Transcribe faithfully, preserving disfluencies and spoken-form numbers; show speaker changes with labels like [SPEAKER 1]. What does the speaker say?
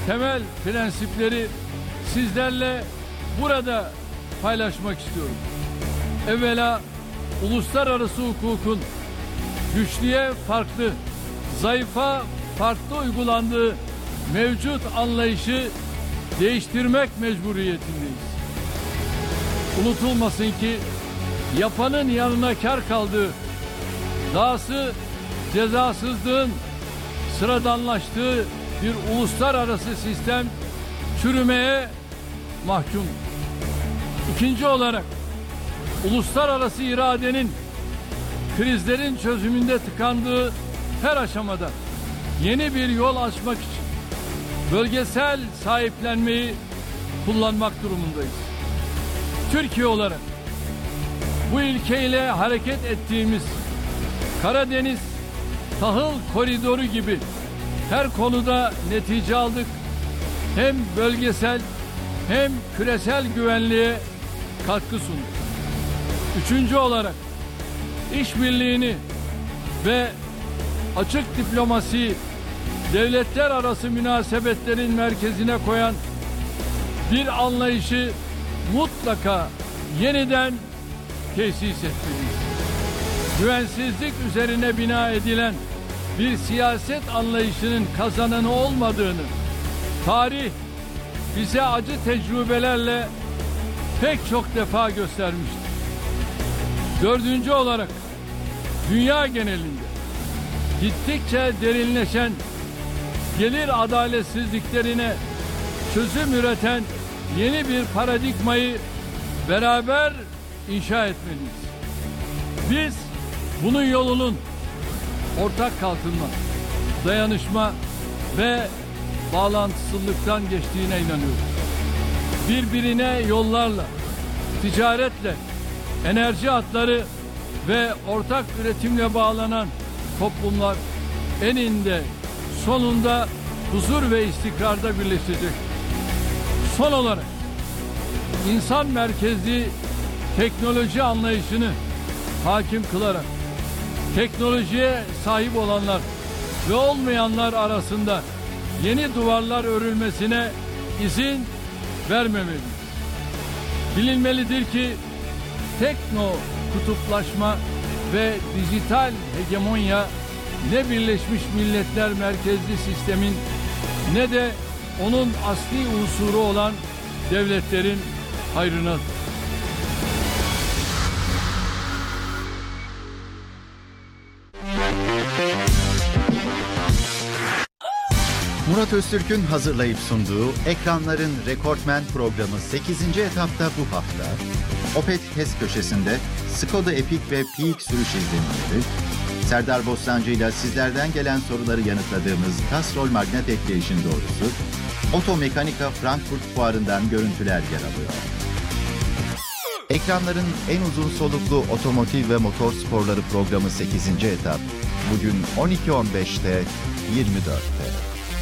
[SPEAKER 1] temel prensipleri sizlerle burada paylaşmak istiyorum. Evvela uluslararası hukukun güçlüye farklı, zayıfa farklı uygulandığı mevcut anlayışı değiştirmek mecburiyetindeyiz. Unutulmasın ki yapanın yanına kar kaldığı, dahası cezasızlığın sıradanlaştığı bir uluslararası sistem çürümeye mahkum. İkinci olarak uluslararası iradenin krizlerin çözümünde tıkandığı her aşamada yeni bir yol açmak için bölgesel sahiplenmeyi kullanmak durumundayız. Türkiye olarak bu ilkeyle hareket ettiğimiz Karadeniz tahıl koridoru gibi her konuda netice aldık. Hem bölgesel hem küresel güvenliğe katkı sunduk. Üçüncü olarak işbirliğini ve açık diplomasiyi devletler arası münasebetlerin merkezine koyan bir anlayışı mutlaka yeniden tesis etmeliyiz. Güvensizlik üzerine bina edilen bir siyaset anlayışının kazananı olmadığını tarih bize acı tecrübelerle pek çok defa göstermiştir. Dördüncü olarak dünya genelinde gittikçe derinleşen gelir adaletsizliklerine çözüm üreten yeni bir paradigmayı beraber inşa etmeliyiz. Biz bunun yolunun ortak kalkınma, dayanışma ve bağlantısızlıktan geçtiğine inanıyoruz. Birbirine yollarla, ticaretle, enerji hatları ve ortak üretimle bağlanan toplumlar eninde sonunda huzur ve istikrarda birleşecek. Son olarak insan merkezli teknoloji anlayışını hakim kılarak teknolojiye sahip olanlar ve olmayanlar arasında yeni duvarlar örülmesine izin vermemeliyiz. Bilinmelidir ki tekno kutuplaşma ve dijital hegemonya ne Birleşmiş Milletler merkezli sistemin ne de onun asli unsuru olan devletlerin hayrınadır.
[SPEAKER 2] Murat Öztürk'ün hazırlayıp sunduğu Ekranların Rekortmen programı sekizinci etapta bu hafta Opet test köşesinde Skoda Epic ve Peak sürüş izlenimleri, Serdar Bostancı ile sizlerden gelen soruları yanıtladığımız Castrol Magnet Ekleş'in doğrusu, Otomekanika Frankfurt Fuarı'ndan görüntüler yer alıyor. Ekranların en uzun soluklu otomotiv ve motor sporları programı sekizinci etap bugün on iki on beşte yirmi dörtte.